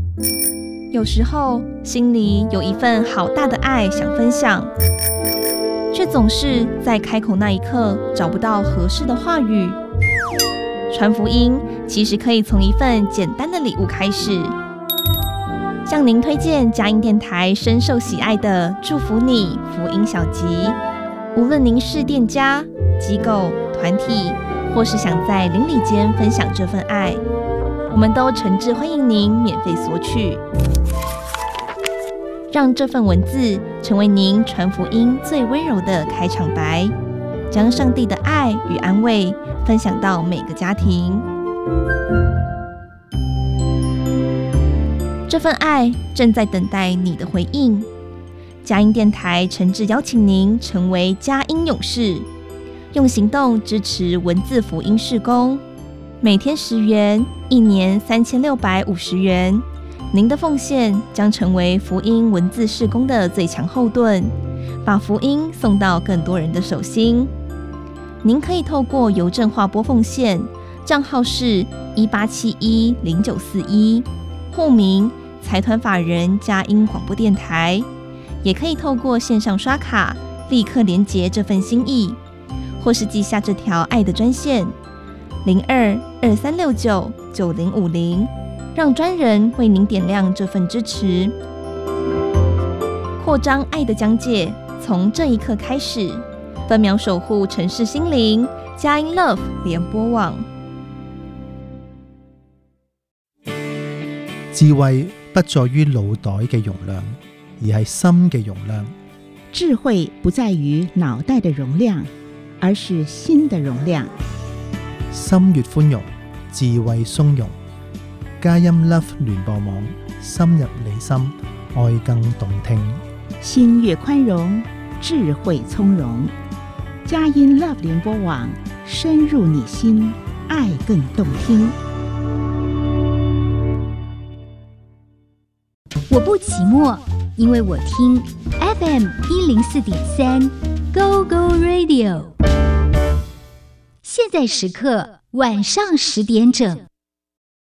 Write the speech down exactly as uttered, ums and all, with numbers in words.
有时候心里有一份好大的爱想分享，却总是在开口那一刻找不到合适的话语。传福音其实可以从一份简单的礼物开始。向您推荐佳音电台深受喜爱的祝福你福音小集，无论您是店家、机构、团体，或是想在邻里间分享这份爱，我们都诚挚欢迎您免费索取。让这份文字成为您传福音最温柔的开场白，将上帝的爱与安慰分享到每个家庭。这份爱正在等待你的回应。佳音电台诚挚邀请您成为佳音勇士，用行动支持文字福音事工，每天十元，一年三千六百五十元。您的奉献将成为福音文字事工的最强后盾，把福音送到更多人的手心。您可以透过邮政划拨奉献，账号是一八七一零九四一，户名财团法人佳音广播电台，也可以透过线上刷卡立刻连结这份心意，或是记下这条爱的专线零二二三六九九零五零，让专人为您点亮这份支持。扩张爱的疆界，从这一刻开始，分秒守护城市心靈，佳音 Love 聯播網。 智慧不在於腦袋嘅容量，而係心嘅容量。 智慧不在於腦袋的容量，而是心的容量。 心越寬容，智慧鬆容。佳音 Love 聯播網，深入你心，愛更動聽。 心越寬容，智慧從容。佳音 Love 聯播網，深入你心，愛更動聽。 我不寂寞，因为我聽 F M 一零四點三 Go Go Radio。现在時刻晚上十點整。